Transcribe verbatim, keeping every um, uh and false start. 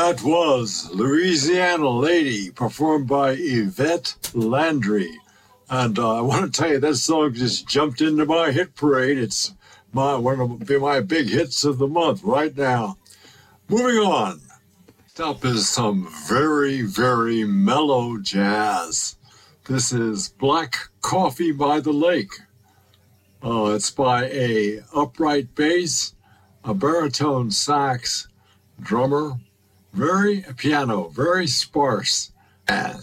That was Louisiana Lady, performed by Yvette Landry. And uh, I want to tell you, that song just jumped into my hit parade. It's my one of my big hits of the month right now. Moving on. Next up is some very, very mellow jazz. This is Black Coffee by the Lake. Uh, it's by a upright bass, a baritone sax, drummer, very piano, very sparse jazz.